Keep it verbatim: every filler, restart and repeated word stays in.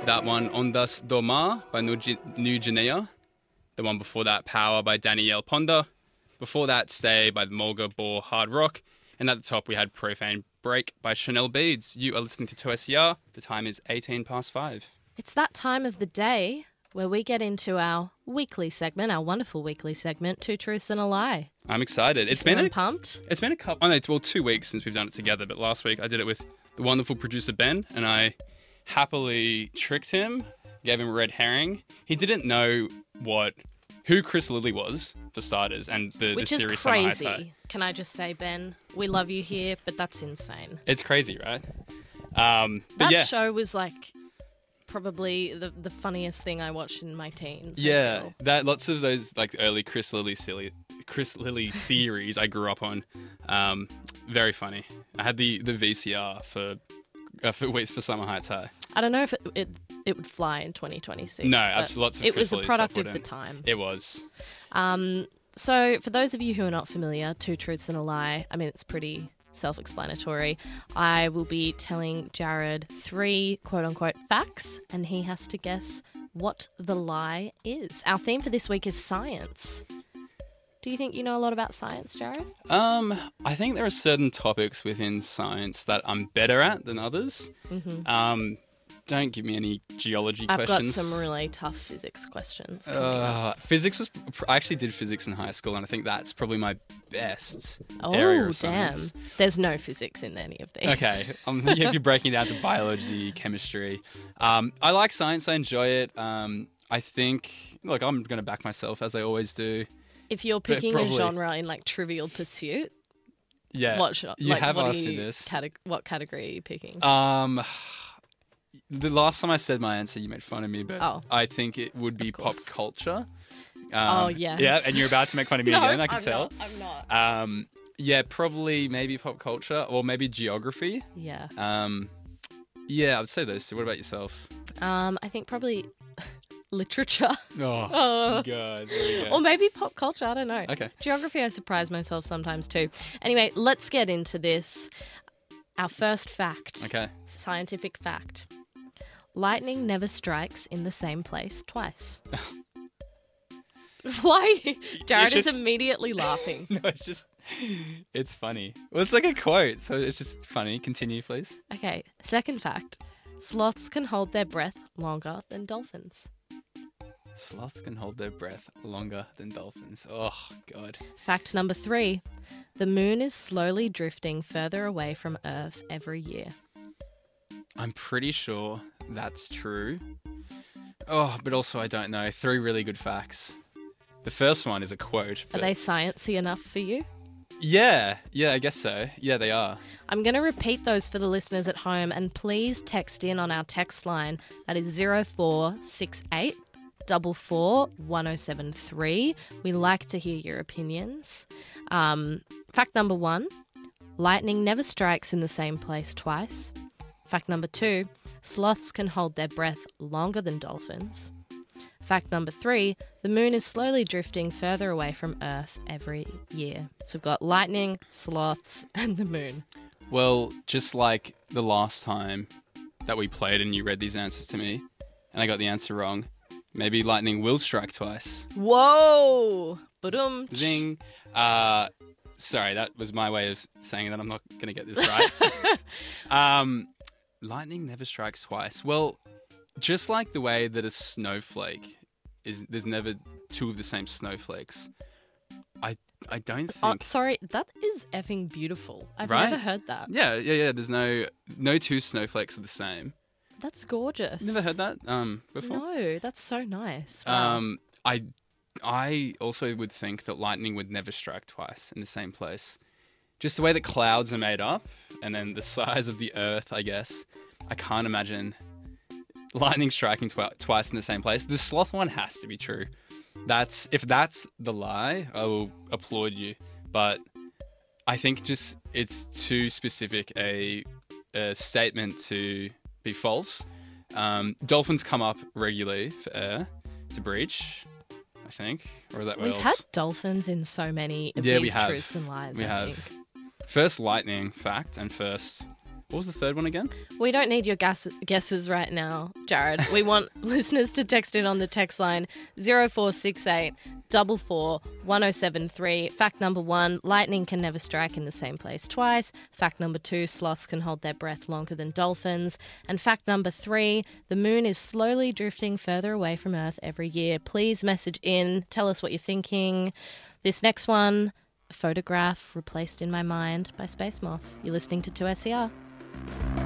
That one, Ondas do Mar by New Guinea. The one before that, Power by Danielle Ponder. Before that, Stay by the Mulga Bore Hard Rock. And at the top, we had Profane Break by Chanel Beads. You are listening to two S E R. The time is eighteen past five. It's that time of the day where we get into our weekly segment, our wonderful weekly segment, Two Truths and a Lie. I'm excited. It's been Feeling a, pumped. It's been a couple, oh no, it's well, two weeks since we've done it together, but last week I did it with the wonderful producer Ben, and I happily tricked him, gave him a red herring. He didn't know what who Chris Lilly was, for starters, and the, Which the is series Summer High crazy. Tide. Can I just say, Ben, we love you here, but that's insane. It's crazy, right? Um, but That yeah. show was like probably the, the funniest thing I watched in my teens. I Yeah, feel. that lots of those like early Chris Lilly silly Chris Lilly series I grew up on. Um, very funny. I had the, the V C R for uh, for Waits for Summer Heights High. I don't know if it, it it would fly in twenty twenty-six. No, but abs- lots of it Chris was a Lilly product stuff of the wouldn't. time. It was. Um, so for those of you who are not familiar, Two Truths and a Lie, I mean, it's pretty self-explanatory. I will be telling Jared three quote-unquote facts, and he has to guess what the lie is. Our theme for this week is science. Do you think you know a lot about science, Jared? Um, I think there are certain topics within science that I'm better at than others. Mm-hmm. Um, don't give me any geology I've questions. got some really tough physics questions. Uh, physics was. I actually did physics in high school, and I think that's probably my best oh, area of damn. science. There's no physics in any of these. Okay, um, if you're breaking it down to biology, chemistry, um, I like science. I enjoy it. Um, I think, look, I'm going to back myself as I always do. If you're But picking probably- a genre in like Trivial Pursuit, Yeah, what sh- you like, have what are asked me you this. cate- what category are you picking? Um, the last time I said my answer, you made fun of me, but Oh. I think it would be Of pop course. culture. Um, Oh, yes. Yeah, and you're about to make fun of me no, again. I can I'm tell. Not, I'm not. Um, yeah, probably maybe pop culture or maybe geography. Yeah. Um, yeah, I would say those two. What about yourself? Um, I think probably literature. Oh, Oh. God. There we go. Or maybe pop culture, I don't know. Okay. Geography, I surprise myself sometimes too. Anyway, let's get into this. Our first fact. Okay. Scientific fact. Lightning never strikes in the same place twice. Why? Jared just- is immediately laughing. No, it's just, it's funny. Well, it's like a quote, so it's just funny. Continue, please. Okay, second fact. Sloths can hold their breath longer than dolphins. Sloths can hold their breath longer than dolphins. Oh, God. Fact number three. The moon is slowly drifting further away from Earth every year. I'm pretty sure that's true. Oh, but also I don't know. Three really good facts. The first one is a quote. Are But they sciencey enough for you? yeah, yeah, I guess so. Yeah, they are. I'm going to repeat those for the listeners at home, and please text in on our text line. That is zero four six eight four four one zero seven three. We like to hear your opinions. Um, fact number one, lightning never strikes in the same place twice. Fact number two, sloths can hold their breath longer than dolphins. Fact number three, the moon is slowly drifting further away from Earth every year. So we've got lightning, sloths, and the moon. Well, just like the last time that we played and you read these answers to me, and I got the answer wrong, maybe lightning will strike twice. Whoa! Ba-dum. Zing. Uh, sorry, that was my way of saying that I'm not going to get this right. um, lightning never strikes twice. Well, just like the way that a snowflake is, there's never two of the same snowflakes. I I don't Oh, think. sorry, that is effing beautiful. I've Right? never heard that. Yeah, yeah, yeah. There's no no two snowflakes are the same. That's gorgeous. Never heard that um before. No, that's so nice. Wow. Um, I I also would think that lightning would never strike twice in the same place. Just the way that clouds are made up, and then the size of the Earth, I guess. I can't imagine lightning striking twi- twice in the same place. The sloth one has to be true. That's if that's the lie, I will applaud you. But I think just it's too specific a, a statement to be false. Um, dolphins come up regularly for air to breach, I think, or is that We've whales? had dolphins in so many of Yeah, we these have. truths and lies, We I have. think. First lightning fact and first What was the third one again? We don't need your guess- guesses right now, Jared. We want listeners to text in on the text line zero four six eight four four one oh seven three. Fact number one, lightning can never strike in the same place twice. Fact number two, sloths can hold their breath longer than dolphins. And fact number three, the moon is slowly drifting further away from Earth every year. Please message in. Tell us what you're thinking. This next one, a photograph replaced in my mind by Space Moth. You're listening to two S E R.